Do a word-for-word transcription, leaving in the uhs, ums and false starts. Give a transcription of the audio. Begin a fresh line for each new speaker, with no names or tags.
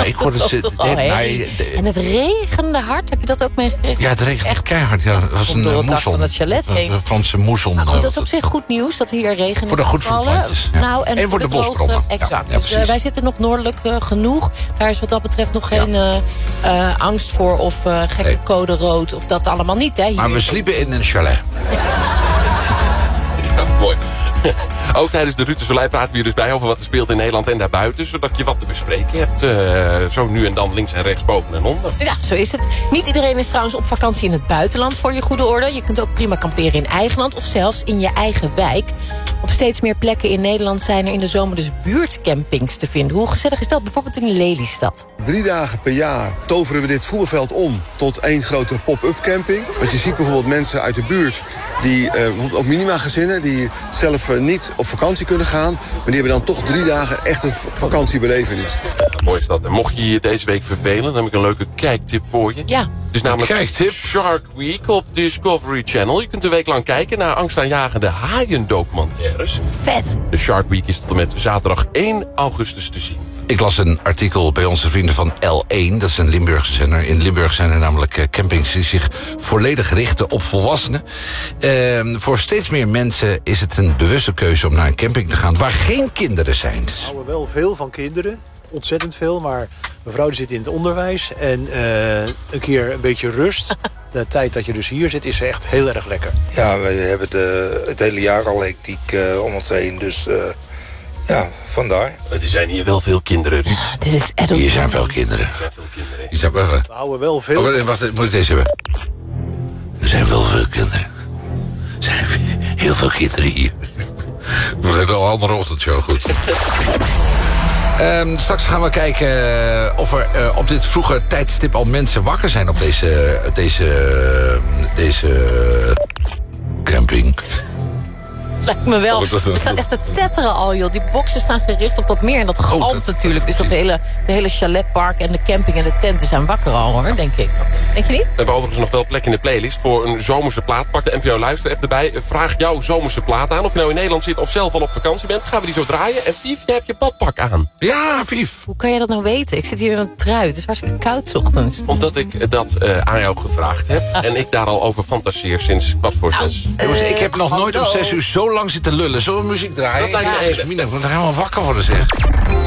Nou, ik hoorde
dat
ze...
was toch
nee,
al
maar-
heel- En het regende hard, heb je dat ook meegekregen?
Ja, het regent
Echt
keihard. Ja, het was
Komt
een
door
uh,
het dak
moesson.
van het chalet heen.
Een Franse moesson.
Nou,
uh,
goed, dat is
was
op zich goed nieuws dat hier regen
Voor de
is
goed voor de
gevallen.
plantjes, ja.
Nou, en,
En voor de
droogte,
bosbrommen. Ja,
exact.
ja,
dus uh,
precies.
wij zitten nog noordelijk uh, genoeg. Daar is wat dat betreft nog geen uh, uh, angst voor of uh, gekke
Nee.
code rood of dat allemaal niet. Hè, hier.
Maar we sliepen in een chalet.
Ja, mooi. Ook tijdens de Ruud de Soleil praten we hier dus bij over wat er speelt in Nederland en daarbuiten. Zodat je wat te bespreken hebt. Uh, zo nu en dan links en rechts, boven en onder.
Ja, zo is het. Niet iedereen is trouwens op vakantie in het buitenland voor je goede orde. Je kunt ook prima kamperen in eigen land of zelfs in je eigen wijk. Op steeds meer plekken in Nederland zijn er in de zomer dus buurtcampings te vinden. Hoe gezellig is dat? Bijvoorbeeld in Lelystad.
Drie dagen per jaar toveren we dit voetbalveld om tot één grote pop-up camping. Want je ziet bijvoorbeeld mensen uit de buurt, die uh, bijvoorbeeld ook minima-gezinnen, die zelf uh, niet op vakantie kunnen gaan. Maar die hebben dan toch drie dagen echt een vakantiebelevenis.
Mooi is dat. En mocht je je deze week vervelen, dan heb ik een leuke kijktip voor je.
Ja.
Het is namelijk
kijktip?
Shark Week op Discovery Channel. Je kunt een week lang kijken naar angstaanjagende haaiendocumentaires.
Vet.
De Shark Week is tot en met zaterdag één augustus te zien.
Ik las een artikel bij onze vrienden van L één. Dat is een Limburgse zender. In Limburg zijn er namelijk uh, campings die zich volledig richten op volwassenen. Uh, voor steeds meer mensen is het een bewuste keuze om naar een camping te gaan waar geen kinderen zijn.
We houden wel veel van kinderen. Ontzettend veel, maar mevrouw die zit in het onderwijs. En uh, een keer een beetje rust. De tijd dat je dus hier zit is echt heel erg lekker.
Ja, we hebben de, het hele jaar al hectiek uh, om ons heen. Dus uh, ja, vandaar.
Er zijn hier wel veel kinderen, Ruud.
Ja, dit is adult.
Hier zijn veel kinderen.
Er zijn veel kinderen.
Hier zijn wel, uh,
We houden wel veel...
oh, wacht, moet ik deze hebben? Er zijn wel veel kinderen. Er zijn heel veel kinderen hier. Dat is een andere ochtendshow, goed. Um, straks gaan we kijken uh, of er uh, op dit vroege tijdstip al mensen wakker zijn op deze, deze, deze camping.
Lijkt me wel.
Oh, dat-
Er staat echt te tetteren al, joh. Die boxen staan gericht op dat meer en dat galmt
dat-
natuurlijk. Dus dat hele, de hele chaletpark en de camping en de tenten zijn wakker al, hoor, denk ik. Denk je niet?
We hebben overigens nog wel plek in de playlist voor een zomerse plaat. Pak de N P O Luister-app erbij. Vraag jouw zomerse plaat aan. Of je nou in Nederland zit of zelf al op vakantie bent. Gaan we die zo draaien. En Fief, jij hebt je badpak aan.
Ja, Vief.
Hoe kan je dat nou weten? Ik zit hier in een trui. Het is hartstikke koud 's ochtends.
Omdat ik dat uh, aan jou gevraagd heb. En ik daar al over fantaseer sinds kwart voor zes.
Jongens, ik heb nog nooit om
hallo.
zes uur zo lang zitten lullen. Zullen we muziek draaien?
Dat lijkt me
Ja,
enig.
Mina, ik moet er helemaal wakker worden, zeg.